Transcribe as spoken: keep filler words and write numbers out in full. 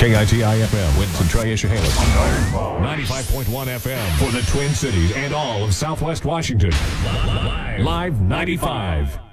K I T I F M, Winston Trey Ishahalis. ninety-five point one F M for the Twin Cities and all of Southwest Washington. Live ninety-five.